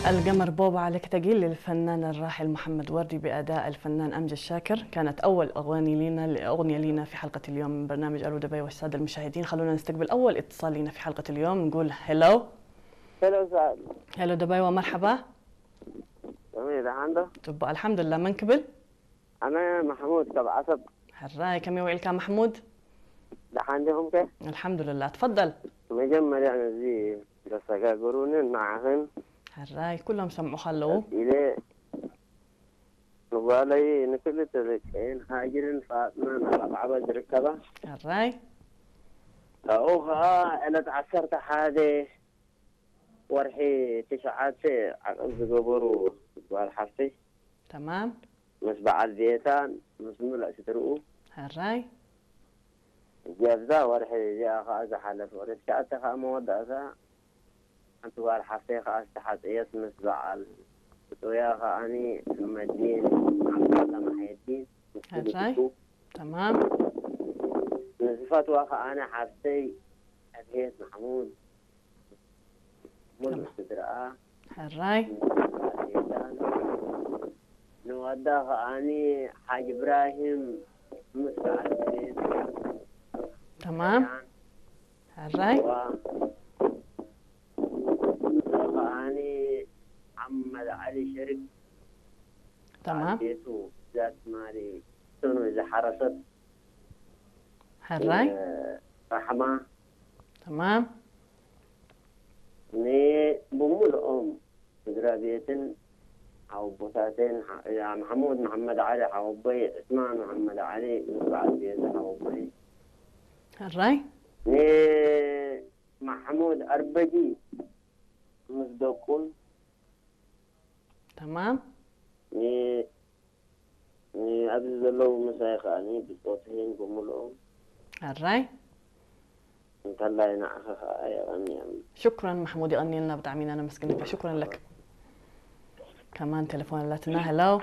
القمر بوبا عليك تقيل للفنان الراحل محمد وردي بأداء الفنان أمجد شاكر. كانت أول أغنية لينا في حلقة اليوم من برنامج ألو دبي. والسادة المشاهدين خلونا نستقبل أول اتصال لينا في حلقة اليوم. نقول هلو سعد. هلو دبي ومرحبا. جميل عنده. تبقى الحمد لله. من قبل؟ أنا محمود تبع أسد. حراي كم يوعيلك محمود؟ ده عندهم كيف؟ الحمد لله تفضل. مجمل يعني زي دسقا قرونين معهن. حراي كلهم سمعوا خلو. إلى نقالي نكل تذكين هاجرين فاطمة نلعب عبد ركبة. حراي أوها أنا تعثرت حادي ورحي تشعات عقب قبرو والحفتي. تمام. مش بعد بيتان مش ملا سترؤو. حراي جابزا ورحي جاء خاز حلف ورد كأت خا مودة أنت والحفتي خاز تحت إيس مش بعد ويا خاني المدين عبد الله محيدين. حراي تمام. نزفت واخا أنا حفتي أبيت محمود مل استدراء. حراي نودا خاني حاج إبراهيم مساعدين. تمام. حراي خاني محمد علي شريف. تمام. بيتو ذات مالي سنو إذا حرست. حراي رحمة. تمام. ني بمول إدرابيتن أو بوساتين يا محمود محمد علي حوبي عثمان محمد علي بعد بيت حوبي. حراي ني محمود أربجي مصدقون. تمام. ني أبز الله مسايخاني بصوتين بمول حراي نطلع نعخها يا غني. شكرا محمود يغني لنا بدعمين انا مسكنك. شكرا لك. كمان تليفوناتنا. هلو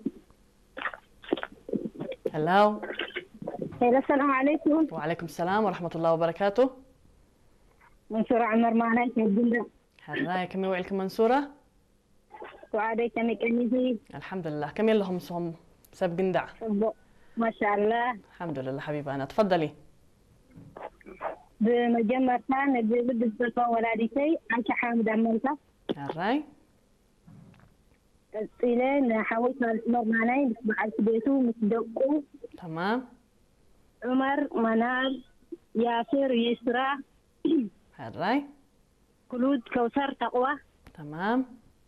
هلو. السلام عليكم. وعليكم السلام ورحمة الله وبركاته. منصورة عمر معنا جدا. حراي كم يوعيلكم منصورة؟ وعليك مكانيزي. الحمد لله. كم يلهم صهم سب قندع؟ ما شاء الله. الحمد لله حبيبة أنا. تفضلي. بمجمع ثاني بدي السلطان ولا شيء عن حامد عملته. حراي إلين حاولت الأمر معنا بعد بيته مصدقوا. تمام. عمر منال ياسر يسرى. حراي خلود كوثر تقوى. تمام.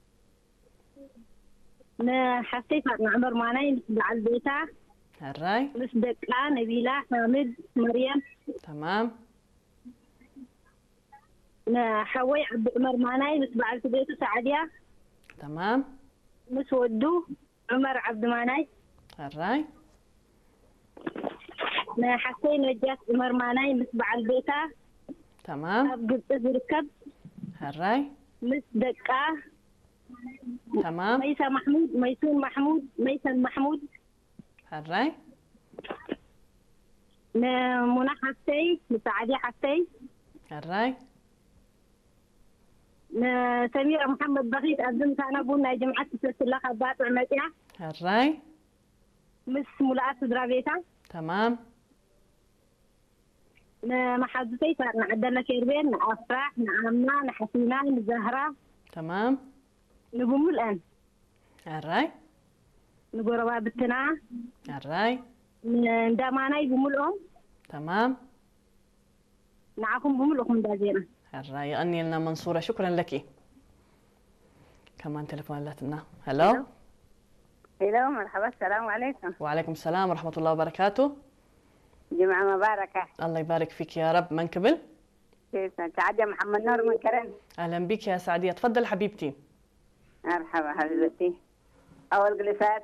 حسيت مع عمر معنا بعد بيته. حراي مصدقة نبيلة حامد مريم. تمام. حوي عبد عمر معنا بعد بيته سعدية. تمام. مسودو عمر عبد ماناي. حراي حسين وجات عمر ماناي مسبع البيتا. تمام. أبقى بركب. حراي مسدقة. تمام. ميسا محمود ميسون محمود ميسن محمود. حراي منى حسي مساعدة حسي. حراي سميرة محمد بغيت أقدم أنا بونا جمعة سلسلة خبات عمتها. حراي مس ملاءة درابيتا. تمام. محادثي صار عندنا كيربين أفراح نعمنا نحسينا نزهرة. تمام. نقوم الآن. حراي نقول روابطنا. حراي ندامانا يقوموا الأم. تمام. نعاكم بوم الأخم دازينا. حراي يغني لنا منصورة. شكرا لك. كمان تليفوناتنا. هلو هلو مرحبا. السلام عليكم. وعليكم السلام ورحمة الله وبركاته. جمعة مباركة. الله يبارك فيك يا رب. من قبل؟ كيف سعدية محمد نور من كرم. أهلا بك يا سعدية. تفضل حبيبتي. مرحبا حبيبتي. أول جلسات